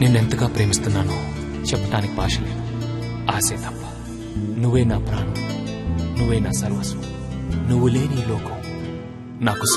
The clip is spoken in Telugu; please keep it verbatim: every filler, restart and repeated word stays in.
నిన్నెంతగా ప్రేమిస్తున్నానో చెప్పటానికి భాష లేదు. ఆశే తప్ప. నువ్వే నా ప్రాణం, నువ్వే నా సర్వస్వం. నువ్వు లేని ఈ లోకం నాకు